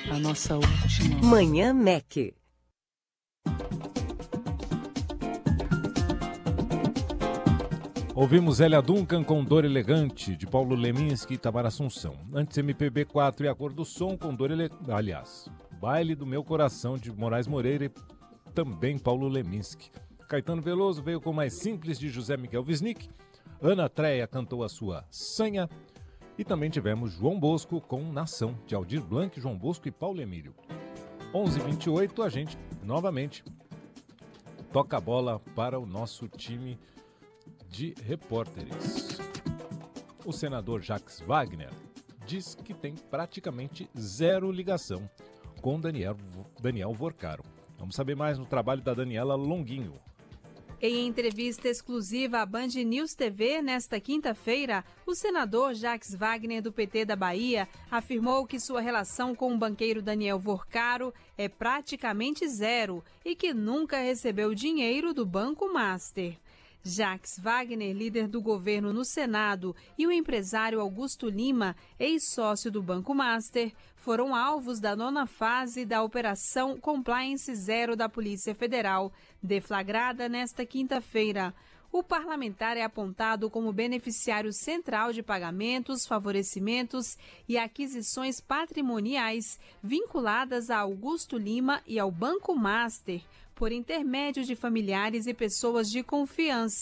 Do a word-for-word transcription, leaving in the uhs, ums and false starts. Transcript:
a nossa última. Manhã M E C. Ouvimos Zélia Duncan com Dor Elegante, de Paulo Leminski e Tamara Assunção. Antes M P B quatro e A Cor do Som com Dor Elegante. Aliás, Baile do Meu Coração, de Moraes Moreira e também Paulo Leminski. Caetano Veloso veio com Mais Simples, de José Miguel Wisnik. Ana Treia cantou a sua Sanha. E também tivemos João Bosco com Nação, de Aldir Blanc, João Bosco e Paulo Emílio. onze e vinte e oito, a gente novamente toca a bola para o nosso time de repórteres. O senador Jacques Wagner diz que tem praticamente zero ligação com Daniel, Daniel Vorcaro. Vamos saber mais no trabalho da Daniela Longuinho. Em entrevista exclusiva à Band News T V, nesta quinta-feira, o senador Jacques Wagner, do P T da Bahia, afirmou que sua relação com o banqueiro Daniel Vorcaro é praticamente zero e que nunca recebeu dinheiro do Banco Master. Jacques Wagner, líder do governo no Senado, e o empresário Augusto Lima, ex-sócio do Banco Master, foram alvos da nona fase da Operação Compliance Zero da Polícia Federal, deflagrada nesta quinta-feira. O parlamentar é apontado como beneficiário central de pagamentos, favorecimentos e aquisições patrimoniais vinculadas a Augusto Lima e ao Banco Master, por intermédio de familiares e pessoas de confiança.